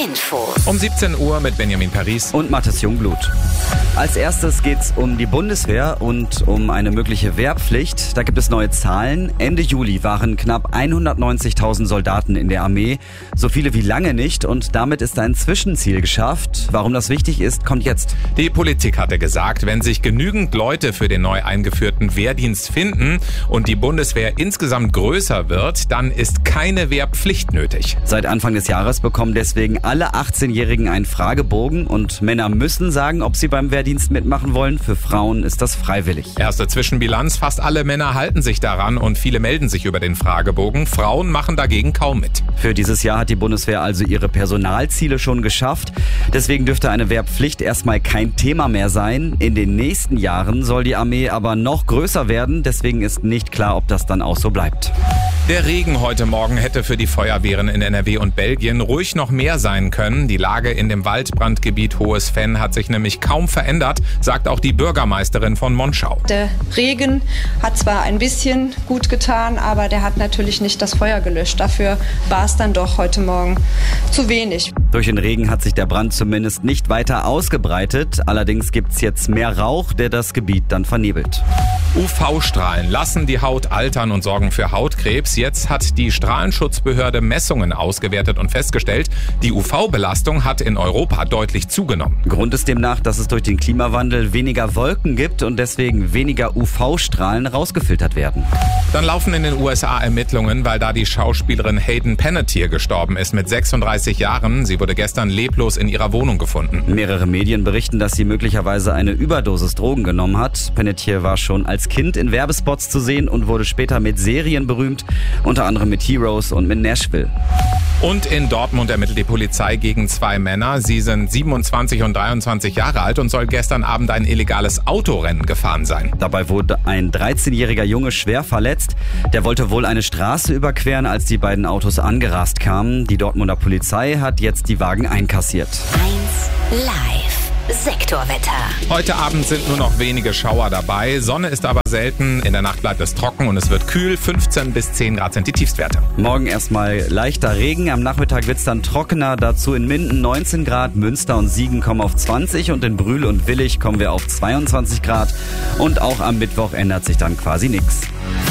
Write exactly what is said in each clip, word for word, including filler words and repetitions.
Infos. Um siebzehn Uhr mit Benjamin Paris und Mathis Jungblut. Als erstes geht's um die Bundeswehr und um eine mögliche Wehrpflicht. Da gibt es neue Zahlen. Ende Juli waren knapp hundertneunzigtausend Soldaten in der Armee. So viele wie lange nicht. Und damit ist ein Zwischenziel geschafft. Warum das wichtig ist, kommt jetzt. Die Politik hatte gesagt, wenn sich genügend Leute für den neu eingeführten Wehrdienst finden und die Bundeswehr insgesamt größer wird, dann ist keine Wehrpflicht nötig. Seit Anfang des Jahres bekommen deswegen alle achtzehnjährigen einen Fragebogen und Männer müssen sagen, ob sie beim Wehrdienst mitmachen wollen. Für Frauen ist das freiwillig. Erste Zwischenbilanz, fast alle Männer halten sich daran und viele melden sich über den Fragebogen. Frauen machen dagegen kaum mit. Für dieses Jahr hat die Bundeswehr also ihre Personalziele schon geschafft. Deswegen dürfte eine Wehrpflicht erstmal kein Thema mehr sein. In den nächsten Jahren soll die Armee aber noch größer werden. Deswegen ist nicht klar, ob das dann auch so bleibt. Der Regen heute Morgen hätte für die Feuerwehren in N R W und Belgien ruhig noch mehr sein können. Die Lage in dem Waldbrandgebiet Hohes Venn hat sich nämlich kaum verändert, sagt auch die Bürgermeisterin von Monschau. Der Regen hat zwar ein bisschen gut getan, aber der hat natürlich nicht das Feuer gelöscht. Dafür war es dann doch heute Morgen zu wenig. Durch den Regen hat sich der Brand zumindest nicht weiter ausgebreitet. Allerdings gibt es jetzt mehr Rauch, der das Gebiet dann vernebelt. U V-Strahlen lassen die Haut altern und sorgen für Hautkrebs. Jetzt hat die Strahlenschutzbehörde Messungen ausgewertet und festgestellt, die U V-Belastung hat in Europa deutlich zugenommen. Grund ist demnach, dass es durch den Klimawandel weniger Wolken gibt und deswegen weniger U V-Strahlen rausgefiltert werden. Dann laufen in den U S A Ermittlungen, weil da die Schauspielerin Hayden Panettiere gestorben ist mit sechsunddreißig Jahren. Sie wurde gestern leblos in ihrer Wohnung gefunden. Mehrere Medien berichten, dass sie möglicherweise eine Überdosis Drogen genommen hat. Panettiere war schon als Kind in Werbespots zu sehen und wurde später mit Serien berühmt, unter anderem mit Heroes und mit Nashville. Und in Dortmund ermittelt die Polizei gegen zwei Männer. Sie sind siebenundzwanzig und dreiundzwanzig Jahre alt und soll gestern Abend ein illegales Autorennen gefahren sein. Dabei wurde ein dreizehnjähriger Junge schwer verletzt. Der wollte wohl eine Straße überqueren, als die beiden Autos angerast kamen. Die Dortmunder Polizei hat jetzt die Wagen einkassiert. eins Live. Sektorwetter. Heute Abend sind nur noch wenige Schauer dabei. Sonne ist aber selten. In der Nacht bleibt es trocken und es wird kühl. fünfzehn bis zehn Grad sind die Tiefstwerte. Morgen erstmal leichter Regen. Am Nachmittag wird es dann trockener. Dazu in Minden neunzehn Grad. Münster und Siegen kommen auf zwanzig. Und in Brühl und Willich kommen wir auf zweiundzwanzig Grad. Und auch am Mittwoch ändert sich dann quasi nichts.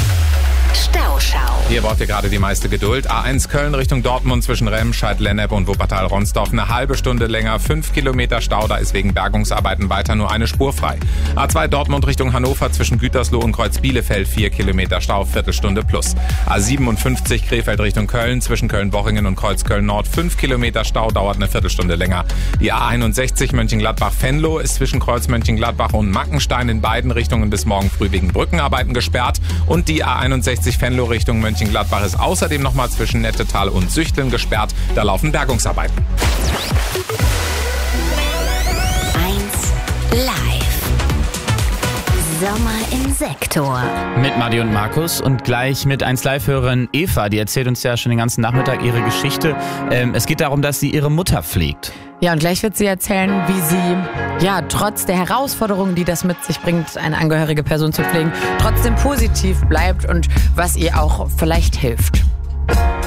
Stauschau. Hier braucht ihr gerade die meiste Geduld. A eins Köln Richtung Dortmund zwischen Remscheid, Lennep und Wuppertal-Ronsdorf eine halbe Stunde länger. Fünf Kilometer Stau, da ist wegen Bergungsarbeiten weiter nur eine Spur frei. A zwei Dortmund Richtung Hannover zwischen Gütersloh und Kreuz-Bielefeld vier Kilometer Stau, Viertelstunde plus. A siebenundfünfzig Krefeld Richtung Köln zwischen Köln-Bochingen und Kreuzköln-Nord fünf Kilometer Stau, dauert eine Viertelstunde länger. Die A einundsechzig Mönchengladbach-Venlo ist zwischen Kreuz Mönchengladbach und Mackenstein in beiden Richtungen bis morgen früh wegen Brückenarbeiten gesperrt. Und die A einundsechzig Venlo Richtung Mönchengladbach ist außerdem nochmal zwischen Nettetal und Süchteln gesperrt. Da laufen Bergungsarbeiten. eins Live. Sommer im Sektor. Mit Madi und Markus und gleich mit eins Live-Hörerin Eva. Die erzählt uns ja schon den ganzen Nachmittag ihre Geschichte. Ähm, es geht darum, dass sie ihre Mutter pflegt. Ja, und gleich wird sie erzählen, wie sie, ja, trotz der Herausforderungen, die das mit sich bringt, eine angehörige Person zu pflegen, trotzdem positiv bleibt und was ihr auch vielleicht hilft.